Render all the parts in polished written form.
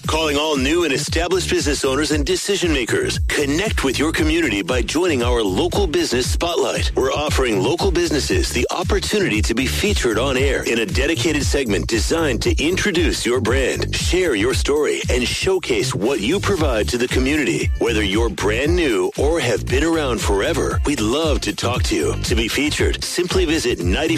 Calling all new and established business owners and decision makers. Connect with your community by joining our Local Business Spotlight. We're offering local businesses the opportunity to be featured on air in a dedicated segment designed to introduce your brand, share your story, and showcase what you provide to the community. Whether you're brand new or have been around forever, we'd love to talk to you. To be featured, simply visit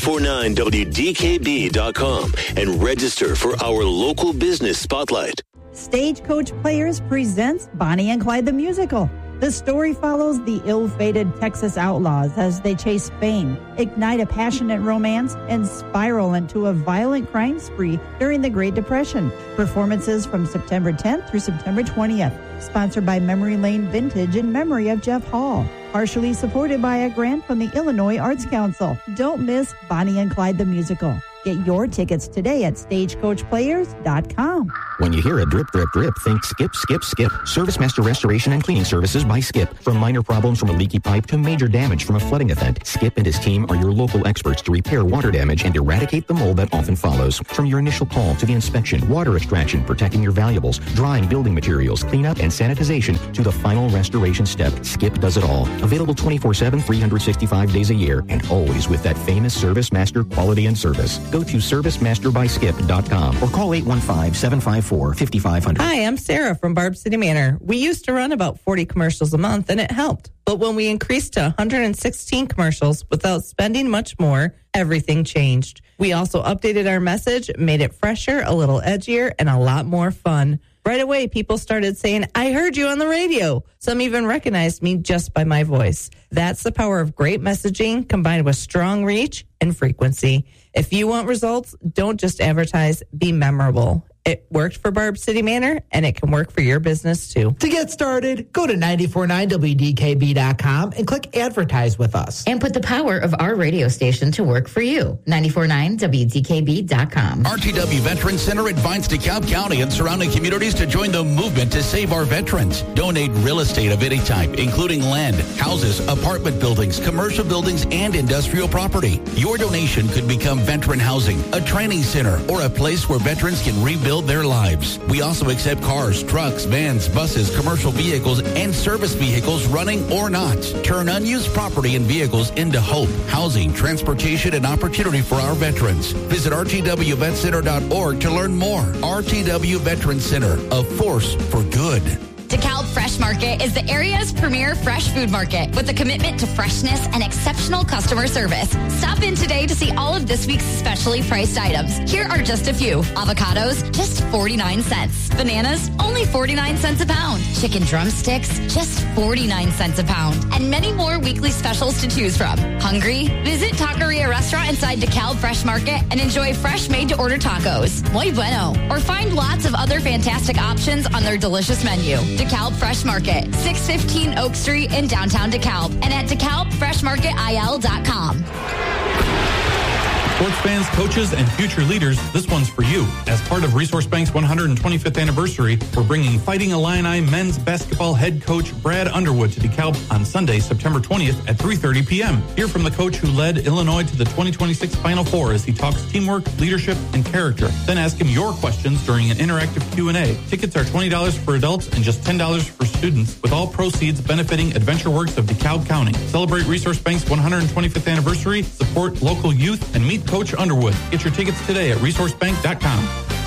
949wdkb.com and register for our Local Business Spotlight. Stagecoach Players presents Bonnie and Clyde the Musical. The story follows the ill-fated Texas outlaws as they chase fame, ignite a passionate romance, and spiral into a violent crime spree during the Great Depression. Performances from September 10th through September 20th. Sponsored by Memory Lane Vintage in memory of Jeff Hall. Partially supported by a grant from the Illinois Arts Council. Don't miss Bonnie and Clyde the Musical. Get your tickets today at StagecoachPlayers.com. When you hear a drip, drip, drip, think Skip, Skip, Skip. ServiceMaster Restoration and Cleaning Services by Skip. From minor problems from a leaky pipe to major damage from a flooding event, Skip and his team are your local experts to repair water damage and eradicate the mold that often follows. From your initial call to the inspection, water extraction, protecting your valuables, drying building materials, cleanup, and sanitization to the final restoration step, Skip does it all. Available 24/7, 365 days a year, and always with that famous ServiceMaster quality and service. Go to ServiceMasterBySkip.com or call 815-754-5500. Hi, I'm Sarah from Barb City Manor. We used to run about 40 commercials a month, and it helped. But when we increased to 116 commercials without spending much more, everything changed. We also updated our message, made it fresher, a little edgier, and a lot more fun. Right away, people started saying, I heard you on the radio. Some even recognized me just by my voice. That's the power of great messaging combined with strong reach and frequency. If you want results, don't just advertise, be memorable. It worked for Barb City Manor, and it can work for your business, too. To get started, go to 949wdkb.com and click Advertise with us. And put the power of our radio station to work for you. 949wdkb.com. RTW Veterans Center invites DeKalb County and surrounding communities to join the movement to save our veterans. Donate real estate of any type, including land, houses, apartment buildings, commercial buildings, and industrial property. Your donation could become veteran housing, a training center, or a place where veterans can rebuild their lives. We also accept cars, trucks, vans, buses, commercial vehicles, and service vehicles running or not. Turn unused property and vehicles into hope, housing, transportation, and opportunity for our veterans. Visit rtwvetcenter.org to learn more. RTW Veterans Center, a force for good. DeKalb Fresh Market is the area's premier fresh food market with a commitment to freshness and exceptional customer service. Stop in today to see all of this week's specially priced items. Here are just a few. Avocados, just 49 cents. Bananas, only 49 cents a pound. Chicken drumsticks, just 49 cents a pound. And many more weekly specials to choose from. Hungry? Visit Taqueria Restaurant inside DeKalb Fresh Market and enjoy fresh made-to-order tacos. Muy bueno. Or find lots of other fantastic options on their delicious menu. DeKalb Fresh Market, 615 Oak Street in downtown DeKalb, and at DeKalbFreshMarketIL.com. Sports fans, coaches, and future leaders, this one's for you. As part of Resource Bank's 125th anniversary, we're bringing Fighting Illini men's basketball head coach Brad Underwood to DeKalb on Sunday, September 20th at 3:30 p.m. Hear from the coach who led Illinois to the 2026 Final Four as he talks teamwork, leadership, and character. Then ask him your questions during an interactive Q&A. Tickets are $20 for adults and just $10 for students, with all proceeds benefiting Adventure Works of DeKalb County. Celebrate Resource Bank's 125th anniversary, support local youth, and meet Coach Underwood. Get your tickets today at resourcebank.com.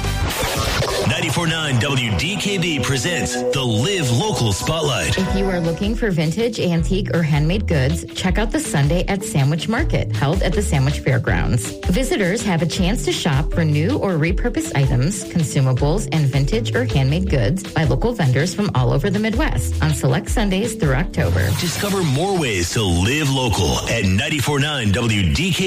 94.9 WDKB presents the Live Local Spotlight. If you are looking for vintage, antique, or handmade goods, check out the Sunday at Sandwich Market, held at the Sandwich Fairgrounds. Visitors have a chance to shop for new or repurposed items, consumables, and vintage or handmade goods by local vendors from all over the Midwest on select Sundays through October. Discover more ways to live local at 94.9 WDKB.